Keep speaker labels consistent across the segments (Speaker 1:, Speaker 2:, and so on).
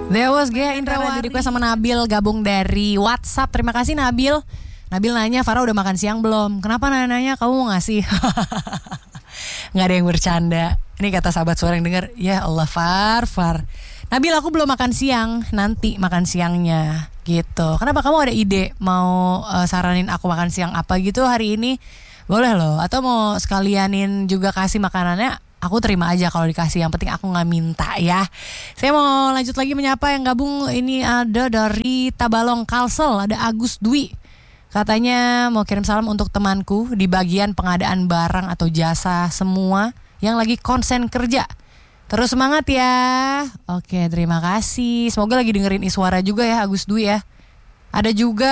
Speaker 1: There was Gea Indrawati di request sama Nabil gabung dari WhatsApp. Terima kasih Nabil. Nabil nanya, Farah udah makan siang belum? Kenapa nanya kamu mau ngasih? Nggak ada yang bercanda. Ini kata sahabat suara yang dengar. Ya Allah Far. Nabil aku belum makan siang. Nanti makan siangnya gitu. Kenapa kamu ada ide mau saranin aku makan siang apa gitu hari ini? Boleh loh. Atau mau sekalianin juga kasih makanannya? Aku terima aja kalau dikasih, yang penting aku gak minta ya. Saya mau lanjut lagi menyapa yang gabung. Ini ada dari Tabalong Kalsel, ada Agus Dwi. Katanya mau kirim salam untuk temanku di bagian pengadaan barang atau jasa semua yang lagi konsen kerja. Terus semangat ya. Oke, terima kasih. Semoga lagi dengerin Iswara juga ya Agus Dwi ya. Ada juga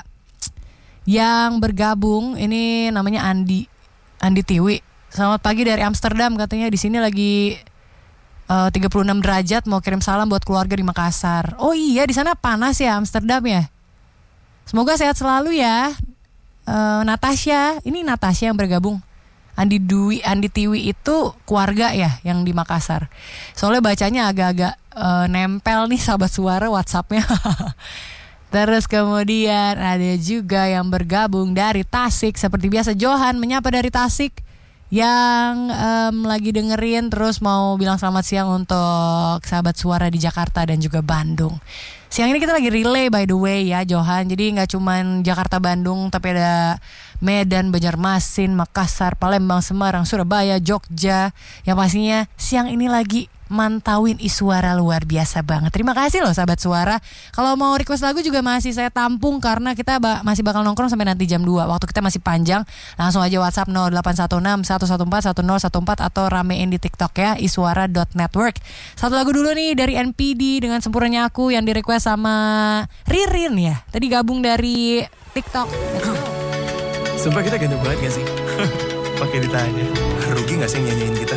Speaker 1: yang bergabung, ini namanya Andi Tiwi. Selamat pagi dari Amsterdam, katanya di sini lagi 36 derajat, mau kirim salam buat keluarga di Makassar. Oh iya, di sana panas ya Amsterdam ya. Semoga sehat selalu ya. Natasha, ini Natasha yang bergabung. Andi Tiwi itu keluarga ya yang di Makassar. Soalnya bacanya agak-agak nempel nih sahabat suara WhatsAppnya. Terus kemudian ada juga yang bergabung dari Tasik. Seperti biasa Johan menyapa dari Tasik yang lagi dengerin, terus mau bilang selamat siang untuk sahabat suara di Jakarta dan juga Bandung. Siang ini kita lagi relay by the way ya Johan. Jadi gak cuman Jakarta Bandung, tapi ada Medan, Banjarmasin, Makassar, Palembang, Semarang, Surabaya, Jogja. Yang pastinya siang ini lagi mantauin Iswara luar biasa banget. Terima kasih loh sahabat suara. Kalau mau request lagu juga masih saya tampung, karena kita masih bakal nongkrong sampai nanti jam 2. Waktu kita masih panjang. Langsung aja WhatsApp 0816 114 1014 atau ramein di TikTok ya, iswara.network. Satu lagu dulu nih dari NPD dengan Sempurnanya Aku yang di request sama Ririn ya. Tadi gabung dari TikTok.
Speaker 2: Sumpah kita ganteng banget gak sih? Pakai ditanya, rugi gak sih nyanyiin kita?